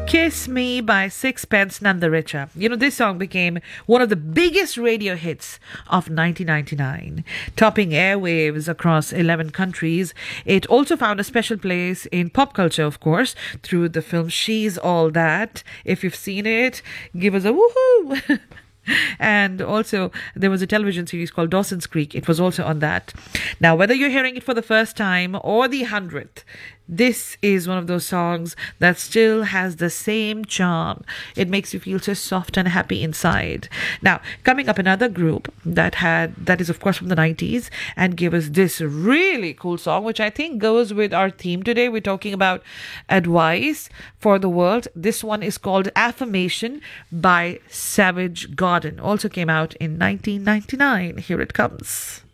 Kiss Me by Sixpence None the Richer. You know, this song became one of the biggest radio hits of 1999, topping airwaves across 11 countries. It also found a special place in pop culture, of course, through the film She's All That. If you've seen it, give us a woohoo! And also, there was a television series called Dawson's Creek. It was also on that. Now, whether you're hearing it for the first time or the 100th, this is one of those songs that still has the same charm. It makes you feel so soft and happy inside. Now, coming up, another group that is of course from the 90s and gave us this really cool song, which I think goes with our theme today. We're talking about advice for the world. This one is called Affirmation by Savage Garden. Also came out in 1999. Here it comes.